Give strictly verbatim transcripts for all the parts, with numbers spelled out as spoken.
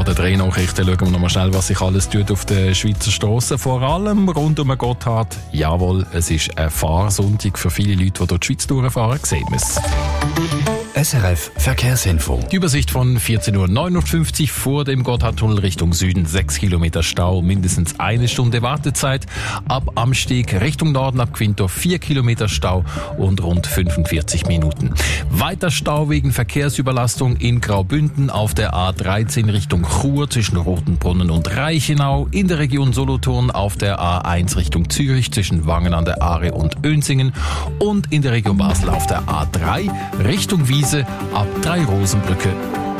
den drei Nachrichten schauen wir noch mal schnell, was sich alles tut auf den Schweizer Strassen. Vor allem rund um den Gotthard. Jawohl, es ist ein Fahrsonntag für viele Leute, die durch die Schweiz durchfahren. Sehen wir es. S R F Verkehrsinfo. Die Übersicht von vierzehn Uhr neunundfünfzig vor dem Gotthardtunnel Richtung Süden. sechs Kilometer Stau, mindestens eine Stunde Wartezeit. Ab Amsteg Richtung Norden ab Quinto vier Kilometer Stau und rund fünfundvierzig Minuten. Weiter Stau wegen Verkehrsüberlastung in Graubünden auf der A dreizehn Richtung Chur zwischen Rotenbrunnen und Reichenau. In der Region Solothurn auf der A eins Richtung Zürich zwischen Wangen an der Aare und Önsingen. Und in der Region Basel auf der A drei Richtung Wiese ab Drei-Rosenbrücke.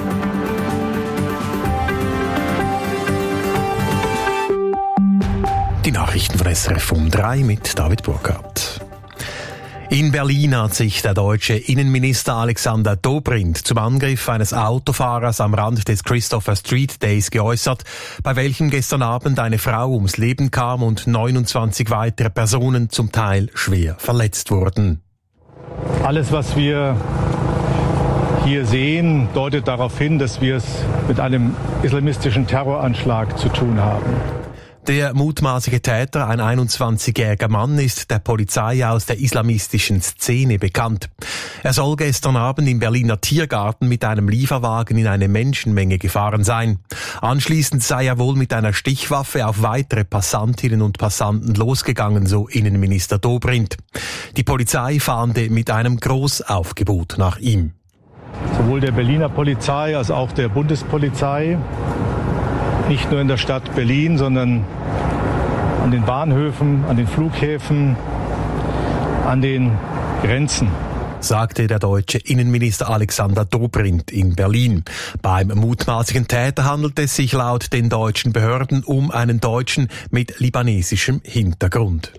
Die Nachrichten von S R F um drei mit David Burkhardt. In Berlin hat sich der deutsche Innenminister Alexander Dobrindt zum Angriff eines Autofahrers am Rand des Christopher Street Days geäußert, bei welchem gestern Abend eine Frau ums Leben kam und neunundzwanzig weitere Personen zum Teil schwer verletzt wurden. Alles, was wir hier sehen, deutet darauf hin, dass wir es mit einem islamistischen Terroranschlag zu tun haben. Der mutmaßliche Täter, ein einundzwanzigjähriger Mann, ist der Polizei aus der islamistischen Szene bekannt. Er soll gestern Abend im Berliner Tiergarten mit einem Lieferwagen in eine Menschenmenge gefahren sein. Anschließend sei er wohl mit einer Stichwaffe auf weitere Passantinnen und Passanten losgegangen, so Innenminister Dobrindt. Die Polizei fahnde mit einem Großaufgebot nach ihm. Sowohl der Berliner Polizei als auch der Bundespolizei, nicht nur in der Stadt Berlin, sondern an den Bahnhöfen, an den Flughäfen, an den Grenzen, sagte der deutsche Innenminister Alexander Dobrindt in Berlin. Beim mutmaßlichen Täter handelt es sich laut den deutschen Behörden um einen Deutschen mit libanesischem Hintergrund.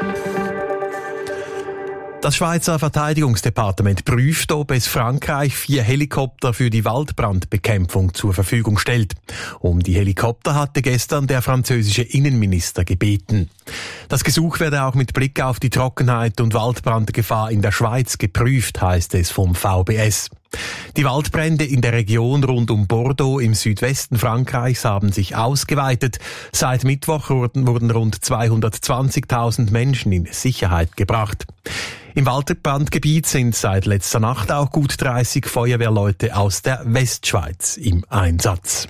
Das Schweizer Verteidigungsdepartement prüft, ob es Frankreich vier Helikopter für die Waldbrandbekämpfung zur Verfügung stellt. Um die Helikopter hatte gestern der französische Innenminister gebeten. Das Gesuch werde auch mit Blick auf die Trockenheit und Waldbrandgefahr in der Schweiz geprüft, heißt es vom V B S. Die Waldbrände in der Region rund um Bordeaux im Südwesten Frankreichs haben sich ausgeweitet. Seit Mittwoch wurden, wurden rund zweihundertzwanzigtausend Menschen in Sicherheit gebracht. Im Waldbrandgebiet sind seit letzter Nacht auch gut dreißig Feuerwehrleute aus der Westschweiz im Einsatz.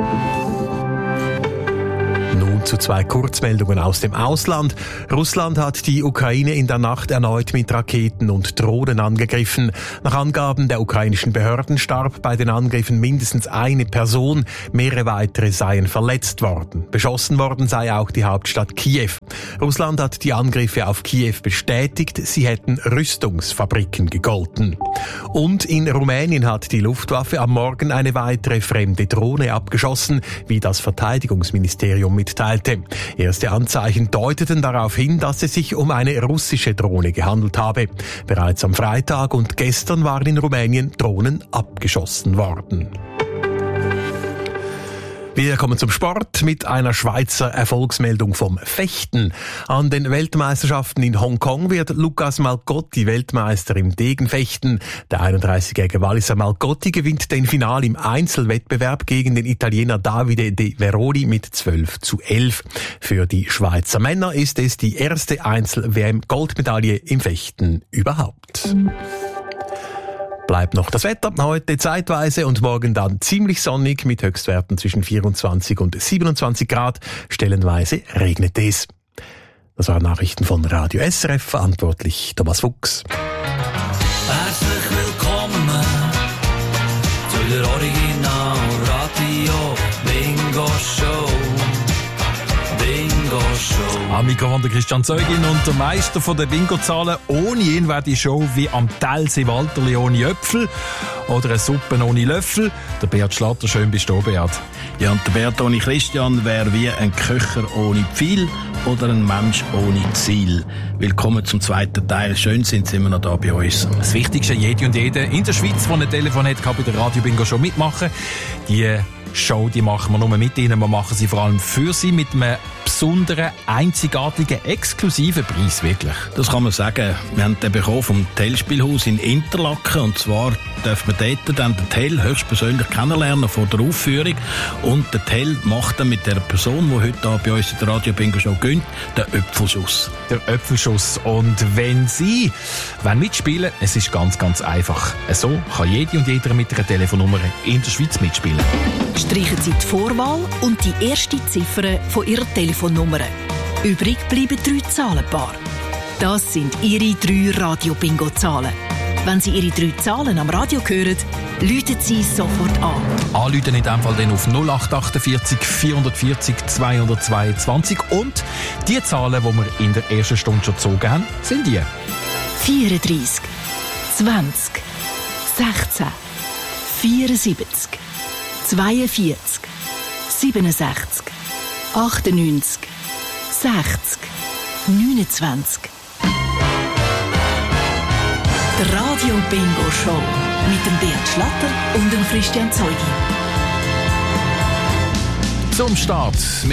Nun zu zwei Kurzmeldungen aus dem Ausland. Russland hat die Ukraine in der Nacht erneut mit Raketen und Drohnen angegriffen. Nach Angaben der ukrainischen Behörden starb bei den Angriffen mindestens eine Person. Mehrere weitere seien verletzt worden. Beschossen worden sei auch die Hauptstadt Kiew. Russland hat die Angriffe auf Kiew bestätigt. Sie hätten Rüstungsfabriken gegolten. Und in Rumänien hat die Luftwaffe am Morgen eine weitere fremde Drohne abgeschossen, wie das Verteidigungsministerium mitteilte. Erste Anzeichen deuteten darauf hin, dass es sich um eine russische Drohne gehandelt habe. Bereits am Freitag und gestern waren in Rumänien Drohnen abgeschossen worden. Wir kommen zum Sport mit einer Schweizer Erfolgsmeldung vom Fechten. An den Weltmeisterschaften in Hongkong wird Lucas Malcotti Weltmeister im Degenfechten. Der einunddreißigjährige Walliser Malcotti gewinnt den Final im Einzelwettbewerb gegen den Italiener Davide De Veroni mit zwölf zu elf. Für die Schweizer Männer ist es die erste Einzel-W M-Goldmedaille im Fechten überhaupt. Bleibt noch das Wetter, heute zeitweise und morgen dann ziemlich sonnig mit Höchstwerten zwischen vierundzwanzig und siebenundzwanzig Grad. Stellenweise regnet es. Das waren Nachrichten von Radio S R F, verantwortlich Thomas Fuchs. Herzlich willkommen zu der Original Radio Bingo Show. Bingo Show. Am Mikrofon der Christian Zeugin und der Meister von der Bingo-Zahlen. Ohne ihn wäre die Show wie am Telsee Walterli ohne Äpfel oder eine Suppe ohne Löffel. Der Beat Schlatter, schön bist du, Beat. Ja, und der Beat ohne Christian wäre wie ein Köcher ohne Pfeil oder ein Mensch ohne Ziel. Willkommen zum zweiten Teil. Schön sind Sie immer noch da bei uns. Das Wichtigste, jede und jede in der Schweiz, die ein Telefon hat, kann bei der Radio Bingo Show mitmachen. Die Show, die machen wir nur mit Ihnen. Wir machen sie vor allem für Sie mit einem besonderen, einzigartigen, exklusiven Preis, wirklich. Das kann man sagen. Wir haben den bekommen vom Tell-Spielhaus in Interlaken. Und zwar dürfen wir dort dann den Tell höchstpersönlich kennenlernen vor der Aufführung. Und der Tell macht dann mit der Person, die heute hier bei uns in der Radio Bingo Show gönnt, den Öpfelschuss. Der Öpfelschuss. Und wenn Sie wollen mitspielen, es ist ganz, ganz einfach. So kann jede und jeder mit einer Telefonnummer in der Schweiz mitspielen. Streichen Sie die Vorwahl und die erste Ziffer von Ihrer Telefonnummer. Übrig bleiben drei Zahlenpaare. Das sind Ihre drei Radio-Bingo-Zahlen. Wenn Sie Ihre drei Zahlen am Radio hören, läuten Sie sofort an. Anrufen in diesem Fall dann auf null acht achtundvierzig vierhundertvierzig zweihundertzweiundzwanzig. Und die Zahlen, die wir in der ersten Stunde schon gezogen haben, sind die. vierunddreissig, zwanzig, sechzehn, vierundsiebzig, zweiundvierzig, siebenundsechzig, achtundneunzig, sechzig, neunundzwanzig. Der Radio Bingo Show mit dem Beat Schlatter und dem Christian Zeugi. Zum Start